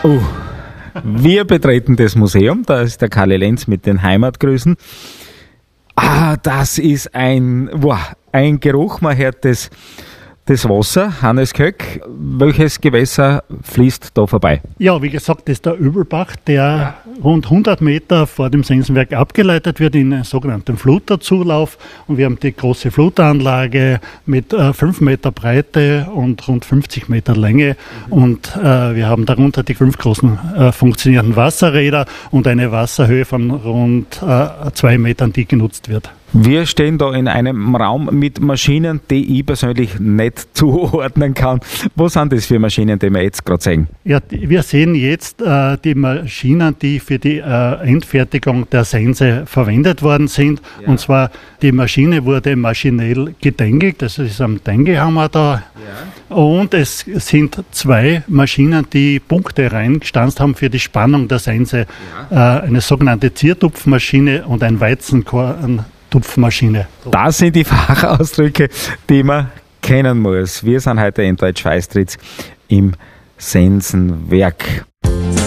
Wir betreten das Museum, da ist der Karli Lenz mit den Heimatgrüßen. Das ist ein Geruch, man hört das Wasser. Hannes Köck, welches Gewässer fließt da vorbei? Ja, wie gesagt, das ist der Öbelbach, der rund 100 Meter vor dem Sensenwerk abgeleitet wird in einen sogenannten Fluterzulauf. Und wir haben die große Fluteranlage mit 5 Meter Breite und rund 50 Meter Länge. Und wir haben darunter die 5 großen funktionierenden Wasserräder und eine Wasserhöhe von rund 2 Metern, die genutzt wird. Wir stehen da in einem Raum mit Maschinen, die ich persönlich nicht zuordnen kann. Was sind das für Maschinen, die wir jetzt gerade sehen? Ja, wir sehen jetzt die Maschinen, die für die Endfertigung der Sense verwendet worden sind. Ja. Und zwar, die Maschine wurde maschinell gedengelt, das ist am Dengehammer da. Ja. Und es sind 2 Maschinen, die Punkte reingestanzt haben für die Spannung der Sense. Ja. Eine sogenannte Ziertupfmaschine und ein Weizenkopftupfmaschine. Das sind die Fachausdrücke, die man kennen muss. Wir sind heute in Deutsch-Feistritz im Sensenwerk.